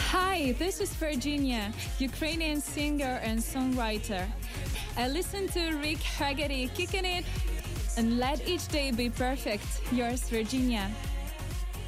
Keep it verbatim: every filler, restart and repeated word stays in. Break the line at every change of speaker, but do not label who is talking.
Hi, this is Virginia, Ukrainian singer and songwriter. I listen to Rick Haggerty kicking it and let each day be perfect. Yours, Virginia.